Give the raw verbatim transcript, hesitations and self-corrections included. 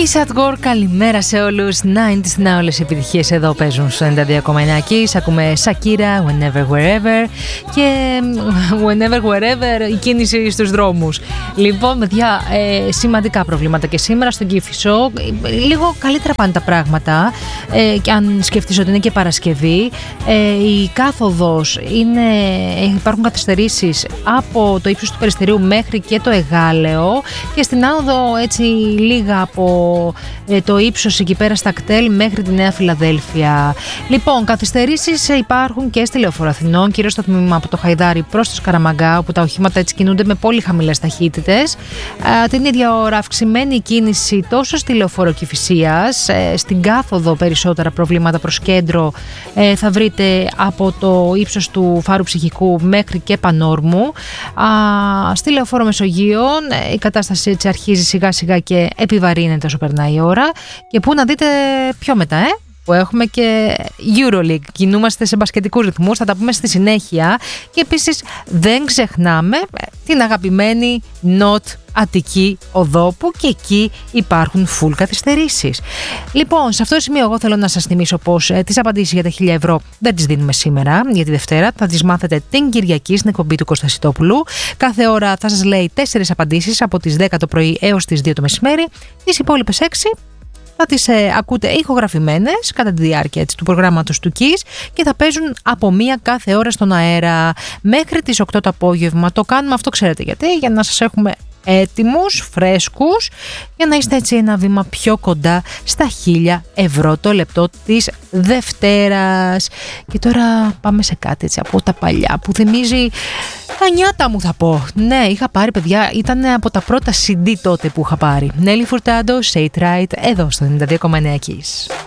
Peace at Work, καλημέρα σε όλους. ενενήντα να όλες οι επιτυχίες εδώ παίζουν στο ενενήντα δύο κόμμα εννιά Kiss. Ακούμε Shakira, Whenever Wherever και Whenever Wherever η κίνηση στους δρόμους. Λοιπόν, παιδιά, ε, σημαντικά προβλήματα και σήμερα στον Κηφισό. Λίγο καλύτερα πάνε τα πράγματα ε, και αν σκεφτείς ότι είναι και Παρασκευή. Ε, η κάθοδος είναι, υπάρχουν καθυστερήσεις από το ύψος του Περιστερίου μέχρι και το Εγάλεο και στην άνοδο έτσι λίγα από ε, το ύψος εκεί πέρα στα κτέλ μέχρι τη Νέα Φιλαδέλφια. Λοιπόν, καθυστερήσεις υπάρχουν και στη Λεωφόρο Αθηνών, κυρίως στο τμήμα από το Χαϊδάρι προς το Σκαραμαγκά, όπου τα οχήματα έτσι κινούνται με πολύ χαμηλές ταχύτητες. Ε, την ίδια ώρα αυξημένη κίνηση τόσο στη Λεωφόρο Κηφισίας, ε, στην κάθοδο περισσότερα προβλήματα προς κέντρο ε, θα βρείτε από το ύψος του Φάρου Ψυχικού μέχρι και Πανόρμου. Α, στη Λεωφόρο Μεσογείων ε, η κατάσταση έτσι αρχίζει σιγά σιγά και επιβαρύνεται όσο περνάει η ώρα. Και πού να δείτε πιο μετά, ε? που έχουμε και EuroLeague. Κινούμαστε σε μπασκετικούς ρυθμούς, θα τα πούμε στη συνέχεια. Και επίσης δεν ξεχνάμε την αγαπημένη Νοτ Αττική Οδό, που και εκεί υπάρχουν full καθυστερήσεις. Λοιπόν, σε αυτό το σημείο εγώ θέλω να σας θυμίσω πως ε, τις απαντήσεις για τα χίλια ευρώ δεν τις δίνουμε σήμερα για τη Δευτέρα. Θα τις μάθετε την Κυριακή στην εκπομπή του Κωστασιτόπουλου. Κάθε ώρα θα σας λέει τέσσερις απαντήσεις από τις δέκα το πρωί έως τις δύο το μεσημέρι. Τις υπόλοιπες έξι θα τις ε, ακούτε ηχογραφημένες κατά τη διάρκεια έτσι, του προγράμματος του Kiss και θα παίζουν από μία κάθε ώρα στον αέρα μέχρι τις οκτώ το απόγευμα. Το κάνουμε αυτό, ξέρετε γιατί, για να σας έχουμε έτοιμους, φρέσκους, για να είστε έτσι ένα βήμα πιο κοντά στα χίλια ευρώ το λεπτό της Δευτέρας. Και τώρα πάμε σε κάτι έτσι από τα παλιά που θυμίζει τα νιάτα μου, θα πω. Ναι, είχα πάρει, παιδιά, ήταν από τα πρώτα σι ντι τότε που είχα πάρει. Nelly Furtado, Say It Right, εδώ στο ενενήντα δύο κόμμα εννιά Kiss.